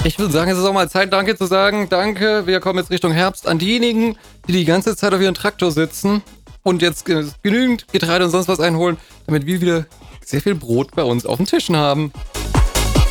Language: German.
Ich würde sagen, es ist auch mal Zeit, Danke zu sagen. Danke, wir kommen jetzt Richtung Herbst. An diejenigen, die die ganze Zeit auf ihren Traktor sitzen und jetzt genügend Getreide und sonst was einholen, damit wir wieder sehr viel Brot bei uns auf den Tischen haben.